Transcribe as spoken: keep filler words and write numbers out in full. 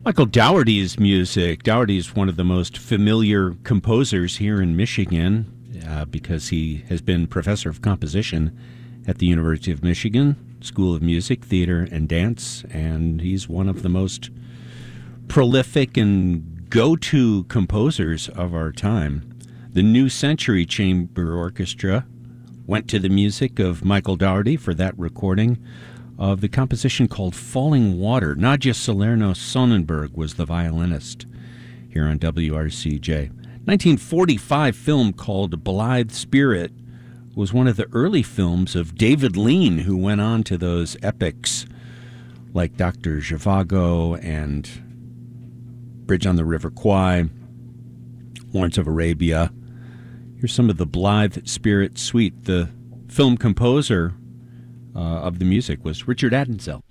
Michael Dougherty's music. Dougherty is one of the most familiar composers here in Michigan uh, because he has been professor of composition at the University of Michigan School of Music, Theater, and Dance, and he's one of the most prolific and go-to composers of our time. The New Century Chamber Orchestra went to the music of Michael Dougherty for that recording of the composition called Falling Water. Nadja Salerno Sonnenberg was the violinist here on W R C J. nineteen forty-five film called Blithe Spirit was one of the early films of David Lean, who went on to those epics like Doctor Zhivago and Bridge on the River Kwai, Lawrence of Arabia. Here's some of the Blithe Spirit Suite. The film composer uh, of the music was Richard Addenzel.